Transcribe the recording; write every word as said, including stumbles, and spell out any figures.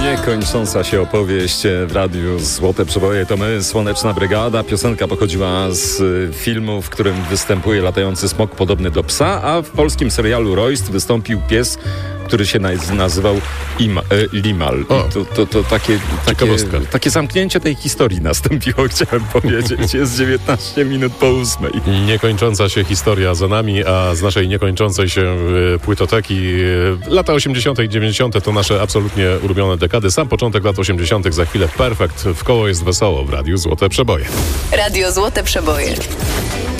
Niekończąca się opowieść w radiu Złote Przeboje. To my, Słoneczna Brygada. Piosenka pochodziła z filmu, w którym występuje latający smok podobny do psa, a w polskim serialu Royst wystąpił pies, który się nazywał Im, e, Limal. O, to, to, to takie, takie, takie zamknięcie tej historii nastąpiło, chciałem powiedzieć. Jest dziewiętnaście minut po ósmej. Niekończąca się historia za nami, a z naszej niekończącej się y, płytoteki y, lata osiemdziesiąte i dziewięćdziesiąte to nasze absolutnie ulubione dekady. Sam początek lat osiemdziesiątych za chwilę perfekt. W koło jest wesoło w Radiu Złote Przeboje. Radio Złote Przeboje.